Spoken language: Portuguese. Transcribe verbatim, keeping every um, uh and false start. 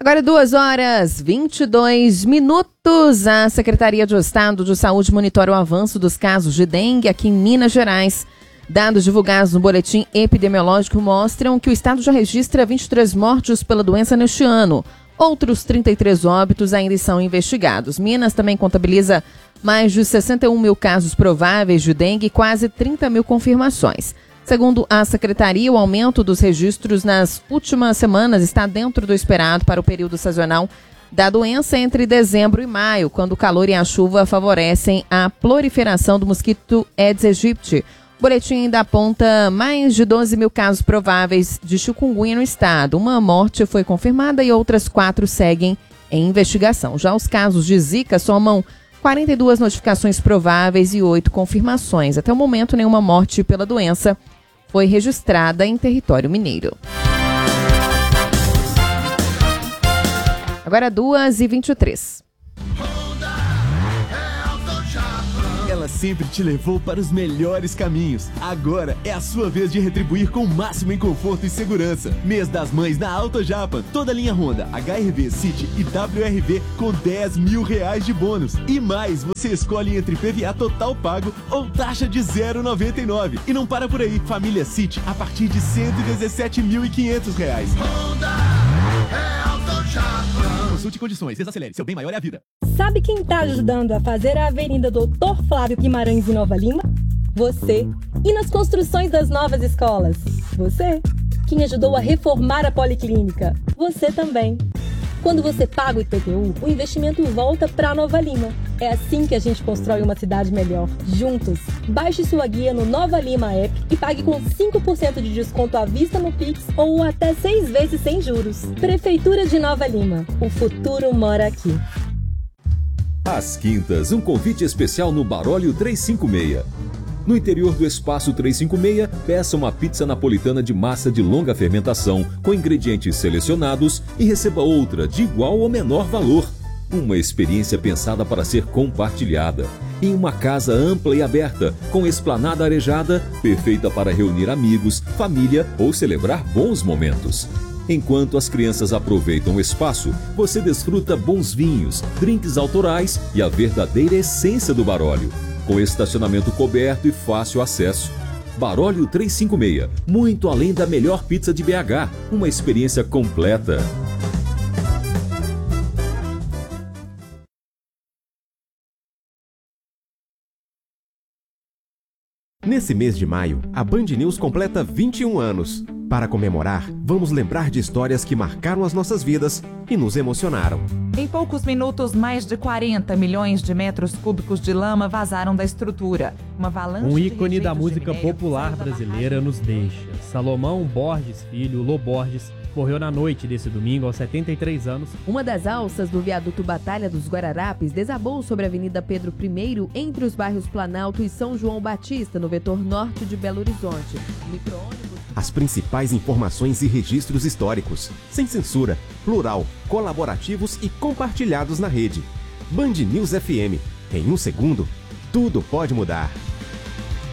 Agora duas horas e vinte e dois minutos. A Secretaria de Estado de Saúde monitora o avanço dos casos de dengue aqui em Minas Gerais. Dados divulgados no boletim epidemiológico mostram que o estado já registra vinte e três mortes pela doença neste ano. Outros trinta e três óbitos ainda são investigados. Minas também contabiliza mais de sessenta e um mil casos prováveis de dengue e quase trinta mil confirmações. Segundo a Secretaria, o aumento dos registros nas últimas semanas está dentro do esperado para o período sazonal da doença entre dezembro e maio, quando o calor e a chuva favorecem a proliferação do mosquito Aedes aegypti. O boletim ainda aponta mais de doze mil casos prováveis de chikungunya no estado. Uma morte foi confirmada e outras quatro seguem em investigação. Já os casos de Zika somam quarenta e duas notificações prováveis e oito confirmações. Até o momento, nenhuma morte pela doença foi registrada em território mineiro. Agora duas e vinte e três. Ela sempre te levou para os melhores caminhos. Agora é a sua vez de retribuir com o máximo em conforto e segurança. Mês das Mães na Auto Japan. Toda linha Honda, H R V, City e W R V com dez mil reais de bônus. E mais, você escolhe entre P V A total pago ou taxa de zero vírgula noventa e nove. E não para por aí. Família City a partir de cento e dezessete mil e quinhentos reais. Honda é Auto Japan. Consulte condições, desacelere, seu bem maior é a vida. Sabe quem está ajudando a fazer a Avenida doutor Flávio Guimarães em Nova Lima? Você. E nas construções das novas escolas? Você. Quem ajudou a reformar a Policlínica? Você também. Quando você paga o I P T U, o investimento volta para Nova Lima. É assim que a gente constrói uma cidade melhor, juntos. Baixe sua guia no Nova Lima App e pague com cinco por cento de desconto à vista no Pix ou até seis vezes sem juros. Prefeitura de Nova Lima. O futuro mora aqui. Às quintas, um convite especial no Barólio trezentos e cinquenta e seis. No interior do Espaço trezentos e cinquenta e seis, peça uma pizza napolitana de massa de longa fermentação, com ingredientes selecionados e receba outra de igual ou menor valor. Uma experiência pensada para ser compartilhada. Em uma casa ampla e aberta, com esplanada arejada, perfeita para reunir amigos, família ou celebrar bons momentos. Enquanto as crianças aproveitam o espaço, você desfruta bons vinhos, drinks autorais e a verdadeira essência do Barólio. Com estacionamento coberto e fácil acesso. Barólio trezentos e cinquenta e seis, muito além da melhor pizza de B H, uma experiência completa. Nesse mês de maio, a Band News completa vinte e um anos. Para comemorar, vamos lembrar de histórias que marcaram as nossas vidas e nos emocionaram. Em poucos minutos, mais de quarenta milhões de metros cúbicos de lama vazaram da estrutura. Uma avalanche um ícone da música popular brasileira nos deixa. Salomão Borges Filho, Lô Borges, morreu na noite desse domingo aos setenta e três anos. Uma das alças do viaduto Batalha dos Guararapes desabou sobre a Avenida Pedro I, entre os bairros Planalto e São João Batista, no vetor norte de Belo Horizonte. Micro-ônibus... As principais informações e registros históricos, sem censura, plural, colaborativos e compartilhados na rede. Band News F M. Em um segundo, tudo pode mudar.